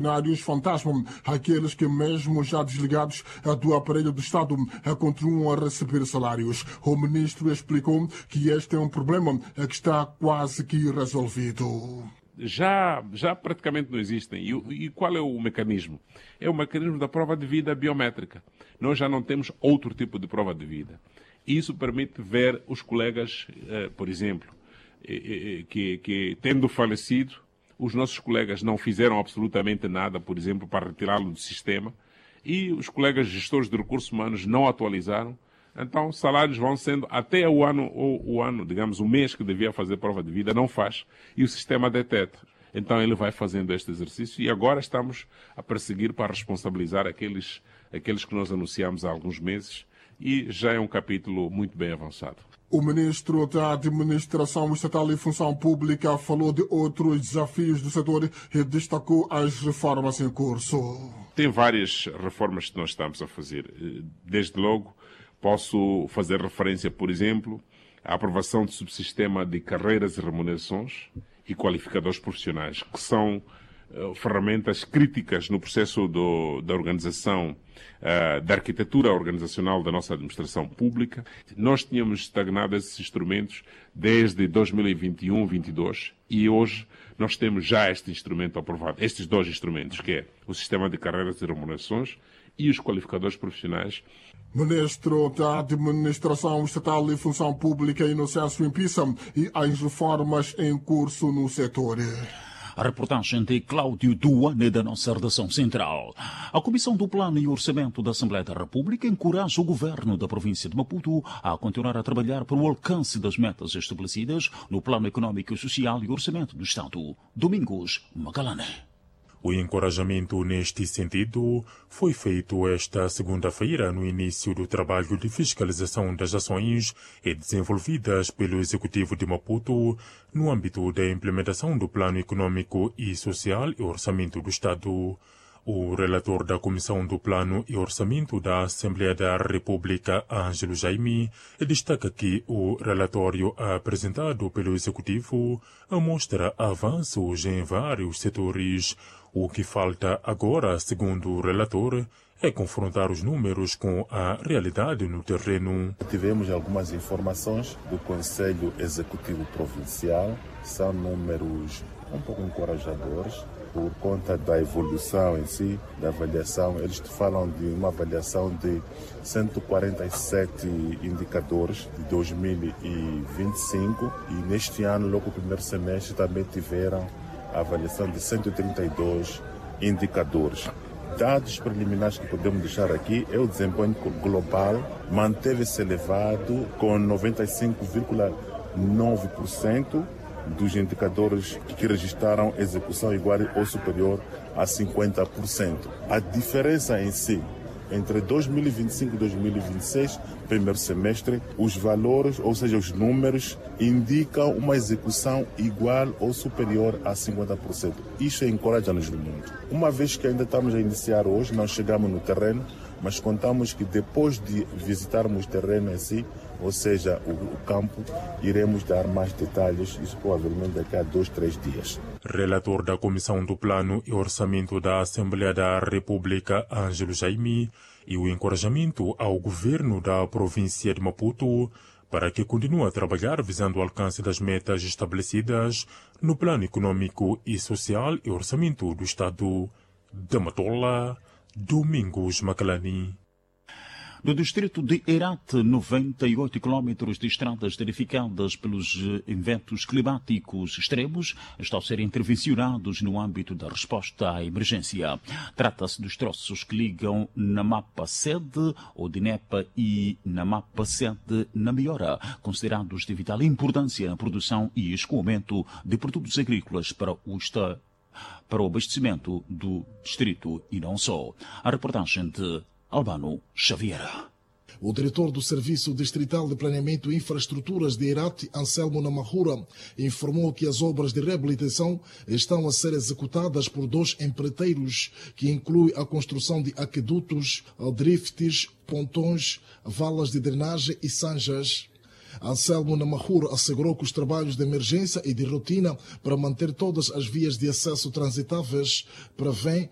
funcionários fantasma, aqueles que mesmo já desligados do aparelho do Estado continuam a receber salários. O ministro explicou que este é um problema que está quase que resolvido. Já praticamente não existem. E qual é o mecanismo? É o mecanismo da prova de vida biométrica. Nós já não temos outro tipo de prova de vida. Isso permite ver os colegas, por exemplo, que tendo falecido, os nossos colegas não fizeram absolutamente nada, por exemplo, para retirá-lo do sistema, e os colegas gestores de recursos humanos não atualizaram. Então, salários vão sendo até o ano, digamos, o mês que devia fazer prova de vida, não faz, e o sistema detecta. Então, ele vai fazendo este exercício e agora estamos a perseguir para responsabilizar aqueles que nós anunciamos há alguns meses, e já é um capítulo muito bem avançado. O ministro da Administração Estatal e Função Pública falou de outros desafios do setor e destacou as reformas em curso. Tem várias reformas que nós estamos a fazer. Desde logo, posso fazer referência, por exemplo, à aprovação do subsistema de carreiras e remunerações e qualificadores profissionais, que são ferramentas críticas no processo da organização, da arquitetura organizacional da nossa administração pública. Nós tínhamos estagnado esses instrumentos desde 2021-22 e hoje nós temos já este instrumento aprovado, estes dois instrumentos, que é o sistema de carreiras e remunerações e os qualificadores profissionais. Ministro da Administração Estatal e Função Pública, Inocêncio Impissa, e as reformas em curso no setor. A reportagem de Cláudio Duane, da nossa redação central. A Comissão do Plano e Orçamento da Assembleia da República encoraja o governo da província de Maputo a continuar a trabalhar para o alcance das metas estabelecidas no Plano Econômico e Social e Orçamento do Estado. Domingos Magalhães. O encorajamento neste sentido foi feito esta segunda-feira no início do trabalho de fiscalização das ações desenvolvidas pelo Executivo de Maputo no âmbito da implementação do Plano Econômico e Social e Orçamento do Estado. O relator da Comissão do Plano e Orçamento da Assembleia da República, Ângelo Jaime, destaca que o relatório apresentado pelo Executivo mostra avanços em vários setores. O que falta agora, segundo o relator, é confrontar os números com a realidade no terreno. Tivemos algumas informações do Conselho Executivo Provincial, são números um pouco encorajadores, por conta da evolução em si, da avaliação. Eles falam de uma avaliação de 147 indicadores de 2025 e neste ano, logo no primeiro semestre, também tiveram a avaliação de 132 indicadores. Dados preliminares que podemos deixar aqui é o desempenho global, manteve-se elevado com 95,9% dos indicadores que registraram execução igual ou superior a 50%. A diferença em si, entre 2025 e 2026, primeiro semestre, os valores, ou seja, os números, indicam uma execução igual ou superior a 50%. Isso encoraja-nos muito. Uma vez que ainda estamos a iniciar hoje, não chegamos no terreno, mas contamos que depois de visitarmos o terreno em si, ou seja, o campo, iremos dar mais detalhes, isso provavelmente daqui a 2-3 dias. Relator da Comissão do Plano e Orçamento da Assembleia da República, Ângelo Jaime, e o encorajamento ao governo da província de Maputo para que continue a trabalhar visando o alcance das metas estabelecidas no Plano Econômico e Social e Orçamento do Estado. Da Matola, Domingos Magalhães. No distrito de Herat, 98 quilómetros de estradas danificadas pelos eventos climáticos extremos estão a ser intervencionados no âmbito da resposta à emergência. Trata-se dos troços que ligam Namapa Sede, Odinepa e Namapa Sede Namiora, considerados de vital importância na produção e escoamento de produtos agrícolas para o abastecimento do distrito e não só. A reportagem de Albano Xavier. O diretor do Serviço Distrital de Planeamento e Infraestruturas de Herat, Anselmo Namahura, informou que as obras de reabilitação estão a ser executadas por 2 empreiteiros, que inclui a construção de aquedutos, drifts, pontões, valas de drenagem e sanjas. Anselmo Namahura assegurou que os trabalhos de emergência e de rotina para manter todas as vias de acesso transitáveis prevêem